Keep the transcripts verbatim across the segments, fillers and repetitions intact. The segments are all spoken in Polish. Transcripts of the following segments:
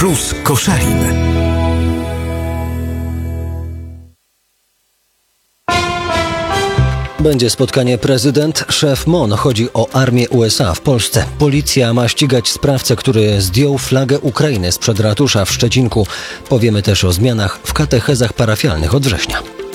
Plus Koszalin. Będzie spotkanie prezydent-szef M O N. Chodzi o armię U S A w Polsce. Policja ma ścigać sprawcę, który zdjął flagę Ukrainy sprzed ratusza w Szczecinku. Powiemy też o zmianach w katechezach parafialnych od września.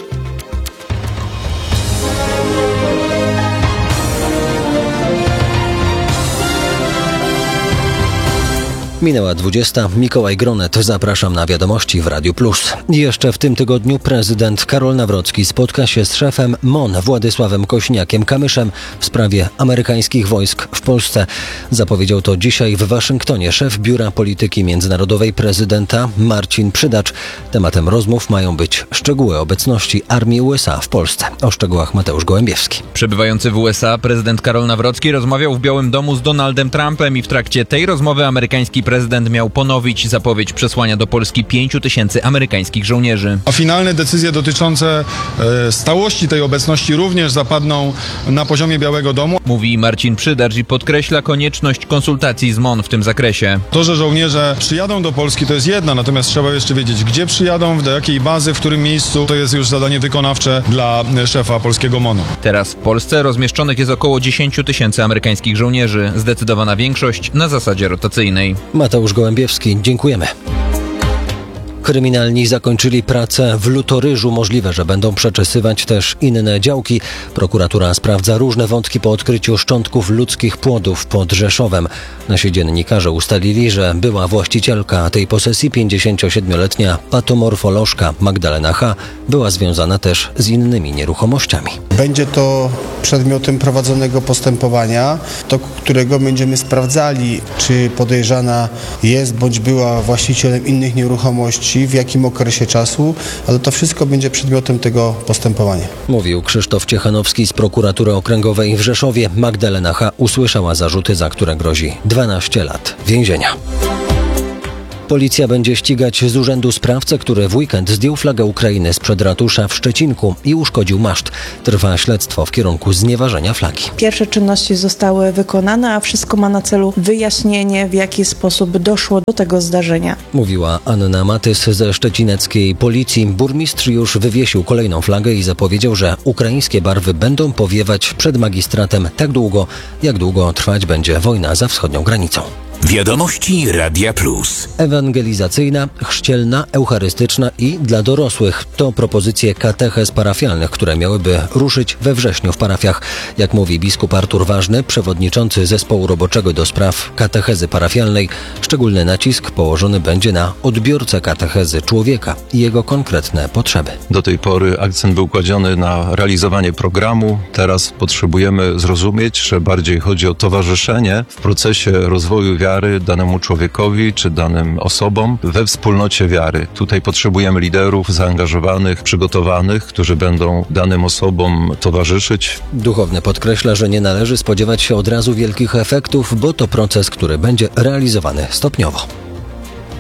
Minęła dwudziesta. Mikołaj Gronet. Zapraszam na wiadomości w Radiu Plus. Jeszcze w tym tygodniu prezydent Karol Nawrocki spotka się z szefem M O N Władysławem Kośniakiem-Kamyszem w sprawie amerykańskich wojsk w Polsce. Zapowiedział to dzisiaj w Waszyngtonie szef Biura Polityki Międzynarodowej prezydenta Marcin Przydacz. Tematem rozmów mają być szczegóły obecności armii U S A w Polsce. O szczegółach Mateusz Gołębiewski. Przebywający w U S A prezydent Karol Nawrocki rozmawiał w Białym Domu z Donaldem Trumpem i w trakcie tej rozmowy amerykański prezydent miał ponowić zapowiedź przesłania do Polski pięciu tysięcy amerykańskich żołnierzy. A finalne decyzje dotyczące e, stałości tej obecności również zapadną na poziomie Białego Domu. Mówi Marcin Przydacz i podkreśla konieczność konsultacji z M O N w tym zakresie. To, że żołnierze przyjadą do Polski, to jest jedna, natomiast trzeba jeszcze wiedzieć, gdzie przyjadą, do jakiej bazy, w którym miejscu. To jest już zadanie wykonawcze dla szefa polskiego M O N-u. Teraz w Polsce rozmieszczonych jest około dziesięć tysięcy amerykańskich żołnierzy, zdecydowana większość na zasadzie rotacyjnej. Mateusz Gołębiewski, dziękujemy. Kryminalni zakończyli pracę w Lutoryżu. Możliwe, że będą przeczesywać też inne działki. Prokuratura sprawdza różne wątki po odkryciu szczątków ludzkich płodów pod Rzeszowem. Nasi dziennikarze ustalili, że była właścicielka tej posesji, pięćdziesięciosiedmioletnia patomorfolożka Magdalena H., była związana też z innymi nieruchomościami. Będzie to przedmiotem prowadzonego postępowania, do którego będziemy sprawdzali, czy podejrzana jest bądź była właścicielem innych nieruchomości, w jakim okresie czasu, ale to wszystko będzie przedmiotem tego postępowania. Mówił Krzysztof Ciechanowski z Prokuratury Okręgowej w Rzeszowie. Magdalena H. usłyszała zarzuty, za które grozi dwanaście lat więzienia. Policja będzie ścigać z urzędu sprawcę, który w weekend zdjął flagę Ukrainy sprzed ratusza w Szczecinku i uszkodził maszt. Trwa śledztwo w kierunku znieważenia flagi. Pierwsze czynności zostały wykonane, a wszystko ma na celu wyjaśnienie, w jaki sposób doszło do tego zdarzenia. Mówiła Anna Matys ze szczecineckiej policji. Burmistrz już wywiesił kolejną flagę i zapowiedział, że ukraińskie barwy będą powiewać przed magistratem tak długo, jak długo trwać będzie wojna za wschodnią granicą. Wiadomości Radia Plus. Ewangelizacyjna, chrzcielna, eucharystyczna i dla dorosłych. To propozycje katechez parafialnych, które miałyby ruszyć we wrześniu w parafiach. Jak mówi biskup Artur Ważny, przewodniczący zespołu roboczego do spraw katechezy parafialnej, szczególny nacisk położony będzie na odbiorcę katechezy, człowieka i jego konkretne potrzeby. Do tej pory akcent był kładziony na realizowanie programu. Teraz potrzebujemy zrozumieć, że bardziej chodzi o towarzyszenie w procesie rozwoju wiary danemu człowiekowi czy danym osobom we wspólnocie wiary. Tutaj potrzebujemy liderów zaangażowanych, przygotowanych, którzy będą danym osobom towarzyszyć. Duchowny podkreśla, że nie należy spodziewać się od razu wielkich efektów, bo to proces, który będzie realizowany stopniowo.